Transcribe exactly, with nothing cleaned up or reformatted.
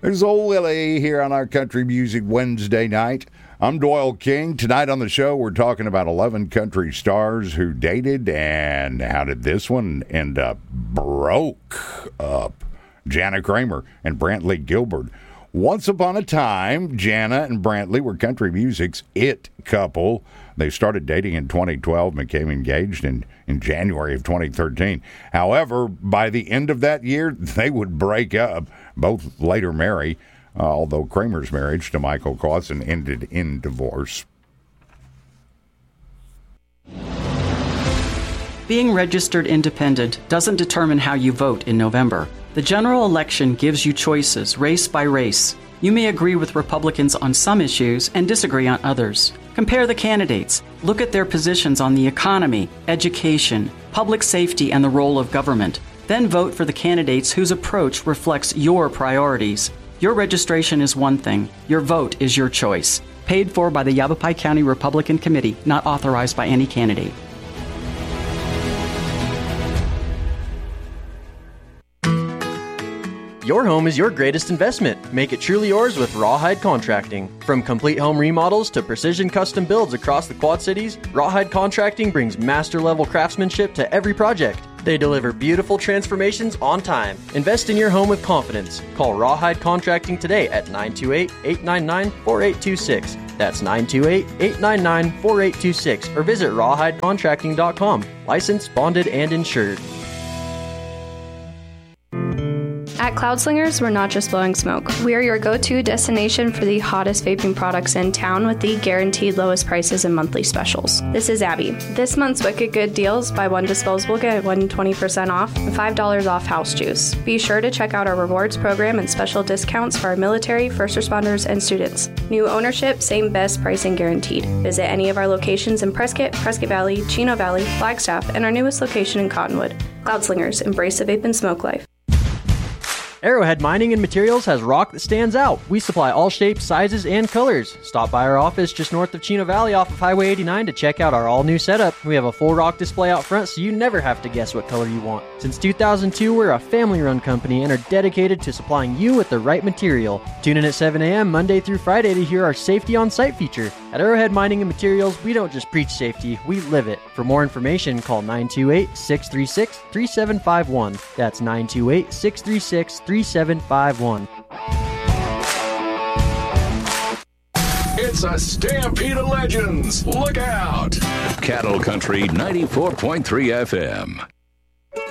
There's old Willie here on our Country Music Wednesday night. I'm Doyle King. Tonight on the show, we're talking about eleven country stars who dated, and how did this one end up? Broke up. Jana Kramer and Brantley Gilbert. Once upon a time, Jana and Brantley were country music's it couple. They started dating in twenty twelve and became engaged in, in January of twenty thirteen. However, by the end of that year, they would break up, both later marry, uh, although Kramer's marriage to Michael Clausen ended in divorce. Being registered independent doesn't determine how you vote in November. The general election gives you choices, race by race. You may agree with Republicans on some issues and disagree on others. Compare the candidates. Look at their positions on the economy, education, public safety, and the role of government. Then vote for the candidates whose approach reflects your priorities. Your registration is one thing. Your vote is your choice. Paid for by the Yavapai County Republican Committee, not authorized by any candidate. Your home is your greatest investment. Make it truly yours with Rawhide Contracting. From complete home remodels to precision custom builds across the Quad Cities, Rawhide Contracting brings master-level craftsmanship to every project. They deliver beautiful transformations on time. Invest in your home with confidence. Call Rawhide Contracting today at nine two eight, eight nine nine, four eight two six. That's nine two eight, eight nine nine, four eight two six. Or visit rawhide contracting dot com. Licensed, bonded, and insured. At Cloudslingers, we're not just blowing smoke. We are your go-to destination for the hottest vaping products in town with the guaranteed lowest prices and monthly specials. This is Abby. This month's Wicked Good deals: buy one disposable, get one twenty percent off, and five dollars off house juice. Be sure to check out our rewards program and special discounts for our military, first responders, and students. New ownership, same best pricing guaranteed. Visit any of our locations in Prescott, Prescott Valley, Chino Valley, Flagstaff, and our newest location in Cottonwood. Cloudslingers, embrace the vape and smoke life. Arrowhead Mining and Materials has rock that stands out. We supply all shapes, sizes, and colors. Stop by our office just north of Chino Valley off of Highway eighty-nine to check out our all-new setup. We have a full rock display out front, so you never have to guess what color you want. Since two thousand two, we're a family-run company and are dedicated to supplying you with the right material. Tune in at seven a.m. Monday through Friday to hear our Safety on Site feature. At Arrowhead Mining and Materials, we don't just preach safety, we live it. For more information, call nine two eight, six three six, three seven five one. That's nine two eight, six three six, three seven five one. It's a stampede of legends. Look out! Cattle Country ninety-four point three F M.